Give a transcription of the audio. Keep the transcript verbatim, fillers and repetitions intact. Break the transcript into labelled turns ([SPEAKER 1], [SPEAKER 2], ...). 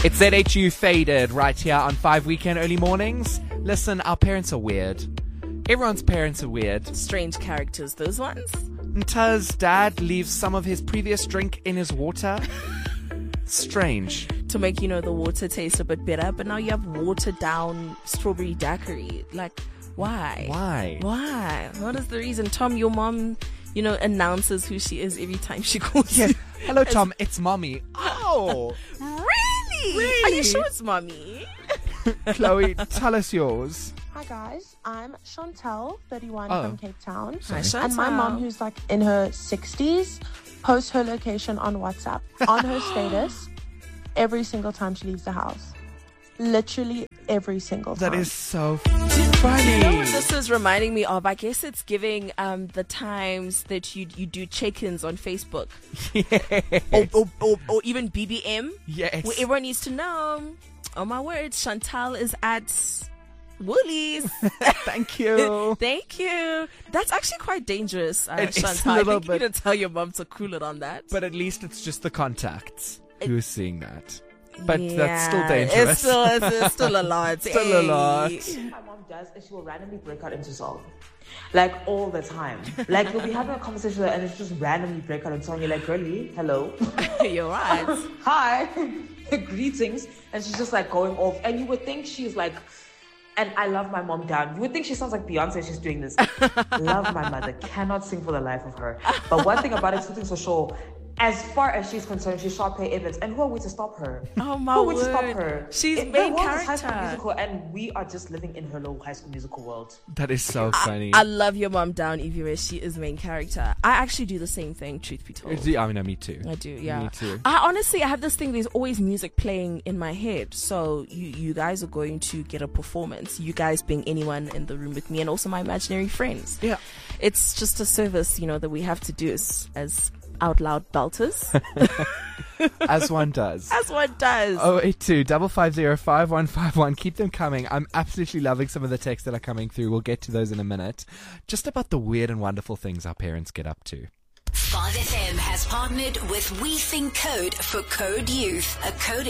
[SPEAKER 1] It's Z H U Faded right here on five Weekend Early Mornings. Listen, our parents are weird. Everyone's parents are weird.
[SPEAKER 2] Strange characters, those ones.
[SPEAKER 1] Ntuz's dad leaves some of his previous drink in his water. Strange.
[SPEAKER 2] To make, you know, the water taste a bit better, but now you have watered down strawberry daiquiri. Like, why?
[SPEAKER 1] Why?
[SPEAKER 2] Why? What is the reason? Tom, your mom, you know, announces who she is every time she calls
[SPEAKER 1] Yeah.
[SPEAKER 2] you.
[SPEAKER 1] Hello, Tom. It's mommy. Oh.
[SPEAKER 2] Really?
[SPEAKER 1] Really?
[SPEAKER 2] Are you sure it's mommy?
[SPEAKER 1] Chloe, tell us yours.
[SPEAKER 3] Hi guys, I'm Chantel, thirty-one
[SPEAKER 1] Oh.
[SPEAKER 3] from Cape Town.
[SPEAKER 2] Hi, Chantel.
[SPEAKER 3] And my mom, who's like in her sixties, posts her location on WhatsApp, on her status, every single time she leaves the house. Literally every single time.
[SPEAKER 1] That is so
[SPEAKER 2] You know what
[SPEAKER 1] funny.
[SPEAKER 2] this is reminding me of? I guess it's giving um, the times that you you do check-ins on Facebook. or, or, or, or even B B M.
[SPEAKER 1] Yes.
[SPEAKER 2] Where everyone needs to know, oh my word, Chantal is at Woolies.
[SPEAKER 1] Thank you.
[SPEAKER 2] Thank you. That's actually quite dangerous, uh,
[SPEAKER 1] It is a
[SPEAKER 2] Chantal. I
[SPEAKER 1] little
[SPEAKER 2] think you
[SPEAKER 1] bit.
[SPEAKER 2] need to tell your mom to cool it on that.
[SPEAKER 1] But at least it's just the contacts
[SPEAKER 2] It-
[SPEAKER 1] who are seeing that. But
[SPEAKER 2] Yeah,
[SPEAKER 1] that's still dangerous.
[SPEAKER 2] It's still, it's, it's still a lot.
[SPEAKER 1] Still a lot.
[SPEAKER 2] Hey.
[SPEAKER 4] My mom does is she will randomly break out into song. Like all the time. Like you'll be having a conversation with her and it's just randomly break out into song. You're like, girlie, hello.
[SPEAKER 2] You're right.
[SPEAKER 4] Hi. Greetings. And she's just like going off. And you would think she's like, and I love my mom down. You would think she sounds like Beyonce, she's doing this. Love my mother, cannot sing for the life of her. But one thing about it, two things for sure. As far as she's concerned, she's Sharpay Evans. And who are we to stop her?
[SPEAKER 2] Oh my
[SPEAKER 4] Who are we to stop
[SPEAKER 2] word.
[SPEAKER 4] her?
[SPEAKER 2] She's
[SPEAKER 4] It-
[SPEAKER 2] main
[SPEAKER 4] the world is High School
[SPEAKER 2] character.
[SPEAKER 4] Musical, and we are just living in her little High School Musical world.
[SPEAKER 1] That is so funny.
[SPEAKER 2] I love your mom down, Evie. She is main character. I actually do the same thing, truth be told.
[SPEAKER 1] I mean, me too.
[SPEAKER 2] I do, yeah.
[SPEAKER 1] Me too.
[SPEAKER 2] I honestly, I have this thing. There's always music playing in my head. So you, you guys are going to get a performance. You guys being anyone in the room with me, and also my imaginary friends.
[SPEAKER 1] Yeah.
[SPEAKER 2] It's just a service, you know, that we have to do as as out loud belters,
[SPEAKER 1] As one does.
[SPEAKER 2] as one does.
[SPEAKER 1] oh eight two, five five zero, five one five one. Keep them coming. I'm absolutely loving some of the texts that are coming through. We'll get to those in a minute. Just about the weird and wonderful things our parents get up to.
[SPEAKER 5] five F M has partnered with We Think Code for Code Youth, a coding